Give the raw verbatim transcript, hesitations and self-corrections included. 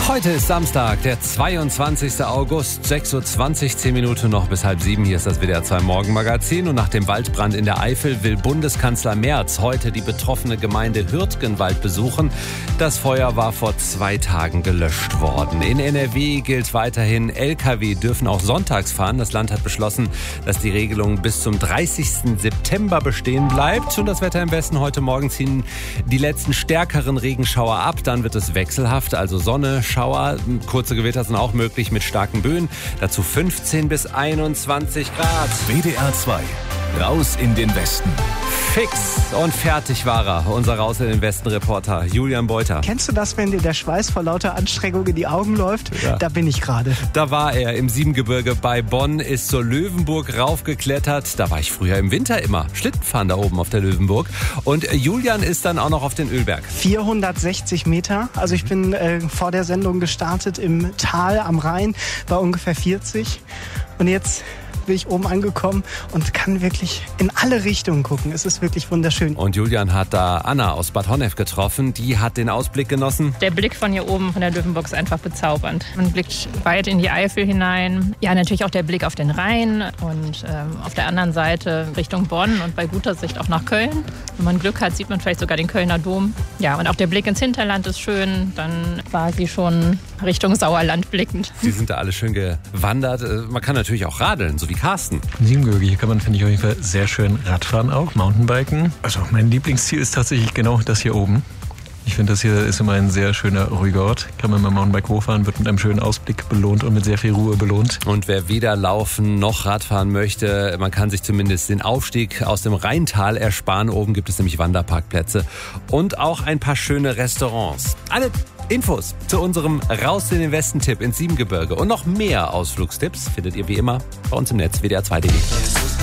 Heute ist Samstag, der zweiundzwanzigsten August, sechs Uhr zwanzig, zehn Minuten noch bis halb sieben. Hier ist das W D R zwei Morgenmagazin. Und nach dem Waldbrand in der Eifel will Bundeskanzler Merz heute die betroffene Gemeinde Hürtgenwald besuchen. Das Feuer war vor zwei Tagen gelöscht worden. In N R W gilt weiterhin, L K W dürfen auch sonntags fahren. Das Land hat beschlossen, dass die Regelung bis zum dreißigsten September bestehen bleibt. Und das Wetter im Westen: heute Morgen ziehen die letzten stärkeren Regenschauer ab. Dann wird es wechselhaft, also Sonne, Schauer. Kurze Gewitter sind auch möglich mit starken Böen. Dazu fünfzehn bis einundzwanzig Grad. W D R zwei. Raus in den Westen. Fix und fertig war er, unser Raus in den Westen-Reporter Julian Beuter. Kennst du das, wenn dir der Schweiß vor lauter Anstrengung in die Augen läuft? Ja. Da bin ich gerade. Da war er im Siebengebirge bei Bonn, ist zur Löwenburg raufgeklettert. Da war ich früher im Winter immer Schlittenfahren da oben auf der Löwenburg. Und Julian ist dann auch noch auf den Ölberg. vierhundertsechzig Meter. Also ich bin äh, vor der Sendung gestartet im Tal am Rhein, war ungefähr vierzig. Und jetzt bin ich oben angekommen und kann wirklich in alle Richtungen gucken. Es ist wirklich wunderschön. Und Julian hat da Anna aus Bad Honnef getroffen. Die hat den Ausblick genossen. Der Blick von hier oben von der Löwenburg ist einfach bezaubernd. Man blickt weit in die Eifel hinein. Ja, natürlich auch der Blick auf den Rhein und ähm, auf der anderen Seite Richtung Bonn und bei guter Sicht auch nach Köln. Wenn man Glück hat, sieht man vielleicht sogar den Kölner Dom. Ja, und auch der Blick ins Hinterland ist schön. Dann war sie schon Richtung Sauerland blickend. Sie sind da alle schön gewandert. Man kann natürlich auch radeln, so wie Carsten. Im Siebengebirge, hier kann man, finde ich, auf jeden Fall sehr schön Radfahren auch, Mountainbiken. Also mein Lieblingsziel ist tatsächlich genau das hier oben. Ich finde, das hier ist immer ein sehr schöner, ruhiger Ort. Kann man mit dem Mountainbike hochfahren, wird mit einem schönen Ausblick belohnt und mit sehr viel Ruhe belohnt. Und wer weder laufen noch Radfahren möchte, man kann sich zumindest den Aufstieg aus dem Rheintal ersparen. Oben gibt es nämlich Wanderparkplätze und auch ein paar schöne Restaurants. Alle Infos zu unserem Raus in den Westen-Tipp ins Siebengebirge und noch mehr Ausflugstipps findet ihr wie immer bei uns im Netz w d r zwei punkt d e.